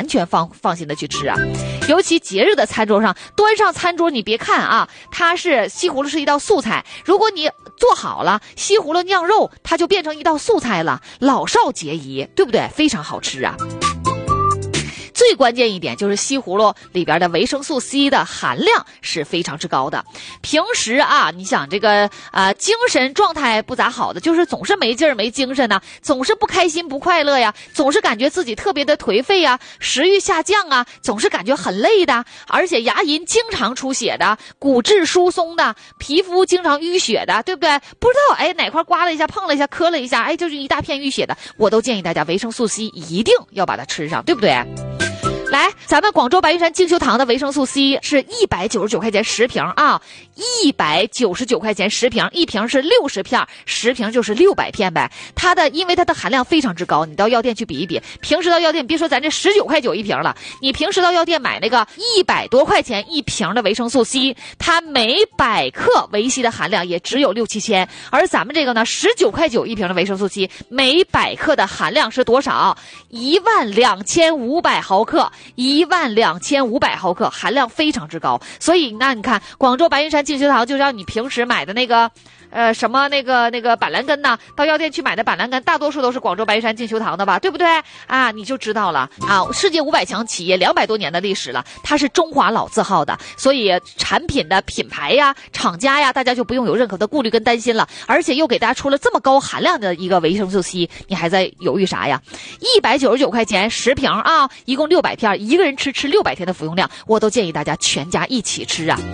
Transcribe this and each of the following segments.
完全放心的去吃啊。尤其节日的餐桌上端上餐桌，你别看啊，它是西葫芦是一道素菜，如果你做好了西葫芦酿肉，它就变成一道素菜了，老少皆宜，对不对？非常好吃啊。最关键一点就是西葫芦里边的维生素 C 的含量是非常之高的。平时啊，你想这个精神状态不咋好的，就是总是没劲儿没精神呢，总是不开心不快乐呀，总是感觉自己特别的颓废呀，食欲下降啊，总是感觉很累的，而且牙龈经常出血的，骨质疏松的，皮肤经常淤血的，对不对？不知道哪块刮了一下碰了一下磕了一下，就是一大片淤血的，我都建议大家维生素 C 一定要把它吃上，对不对？来，咱们广州白云山净修堂的维生素 C 是199块钱10瓶啊，199块钱10瓶，一瓶是60片，10瓶就是600片呗。因为它的含量非常之高，你到药店去比一比，平时到药店别说咱这19块9一瓶了，你平时到药店买那个100多块钱一瓶的维生素 C， 它每100克维 C 的含量也只有6、7千，而咱们这个呢19块9一瓶的维生素 C， 每100克的含量是多少？12500毫克。12500毫克，含量非常之高，所以那你看广州白云山净修堂就让你平时买的那个什么那个板蓝根呢，到药店去买的板蓝根大多数都是广州白云山净修堂的吧，对不对啊？你就知道了啊，世界500强企业200多年的历史了，它是中华老字号的，所以产品的品牌呀厂家呀大家就不用有任何的顾虑跟担心了，而且又给大家出了这么高含量的一个维生素 C， 你还在犹豫啥呀？199块钱10瓶啊，一共600片，一个人吃600天的服用量，我都建议大家全家一起吃啊。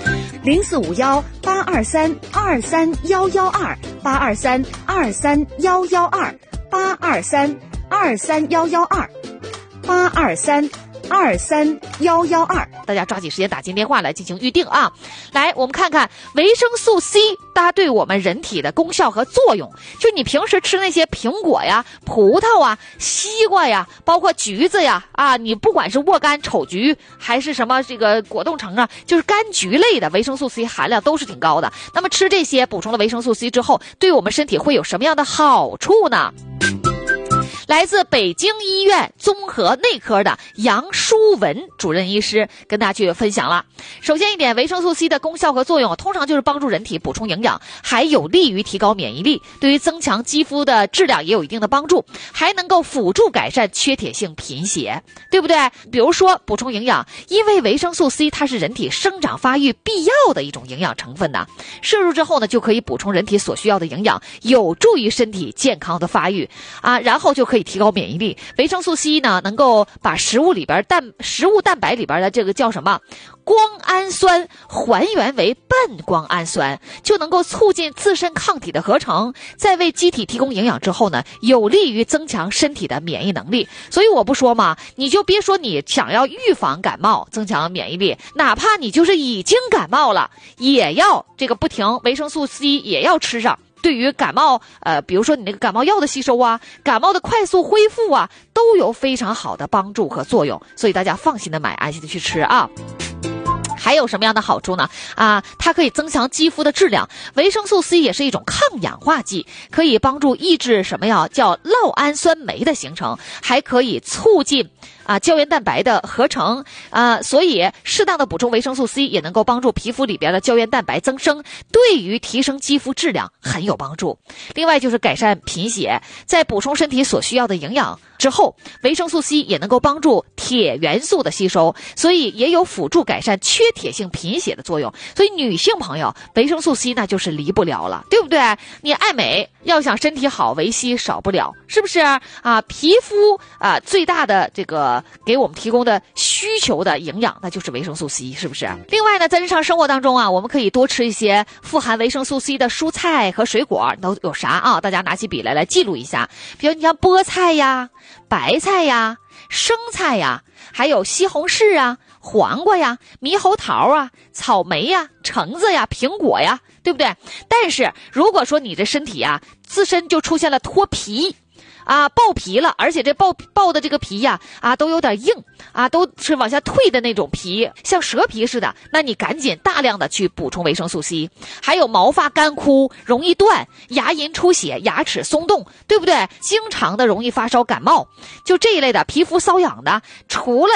04518232112，823231112，823231112， 大家抓紧时间打进电话来进行预定啊！来，我们看看维生素 C 它对我们人体的功效和作用。就你平时吃那些苹果呀、葡萄啊、西瓜呀，包括橘子呀你不管是沃柑、丑橘还是什么这个果冻橙啊，就是柑橘类的维生素 C 含量都是挺高的。那么吃这些补充了维生素 C 之后，对我们身体会有什么样的好处呢？来自北京医院综合内科的杨淑文主任医师跟大家去分享了。首先一点，维生素 C 的功效和作用通常就是帮助人体补充营养，还有利于提高免疫力，对于增强肌肤的质量也有一定的帮助，还能够辅助改善缺铁性贫血，对不对？比如说补充营养，因为维生素 C 它是人体生长发育必要的一种营养成分呢，摄入之后呢就可以补充人体所需要的营养，有助于身体健康的发育然后就可以提高免疫力。维生素 C 呢能够把食物蛋白里边的这个叫什么光氨酸还原为半光氨酸，就能够促进自身抗体的合成，在为机体提供营养之后呢，有利于增强身体的免疫能力。所以我不说嘛，你就别说你想要预防感冒增强免疫力，哪怕你就是已经感冒了，也要这个不停维生素 C 也要吃上，对于感冒比如说你那个感冒药的吸收感冒的快速恢复都有非常好的帮助和作用，所以大家放心的买，安心的去吃啊。还有什么样的好处呢？它可以增强肌肤的质量。维生素 C 也是一种抗氧化剂，可以帮助抑制什么呀？叫酪氨酸酶的形成，还可以促进胶原蛋白的合成所以适当的补充维生素 C 也能够帮助皮肤里边的胶原蛋白增生，对于提升肌肤质量很有帮助。另外就是改善贫血，在补充身体所需要的营养之后，维生素 C 也能够帮助铁元素的吸收，所以也有辅助改善缺铁性贫血的作用。所以女性朋友维生素 C 那就是离不了了，对不对？你爱美要想身体好，维 C 少不了，是不是皮肤最大的这个给我们提供的需求的营养那就是维生素 C， 是不是？另外呢，在日常生活当中我们可以多吃一些富含维生素 C 的蔬菜和水果，都有啥大家拿起笔来记录一下。比如你像菠菜呀、白菜呀、生菜呀，还有西红柿黄瓜呀、猕猴桃草莓呀、橙子呀、苹果呀，对不对？但是如果说你这身体自身就出现了脱皮爆皮了，而且这爆的这个皮都有点硬都是往下退的那种皮，像蛇皮似的，那你赶紧大量的去补充维生素 C。 还有毛发干枯、容易断、牙龈出血、牙齿松动，对不对？经常的容易发烧感冒，就这一类的皮肤瘙痒的，除了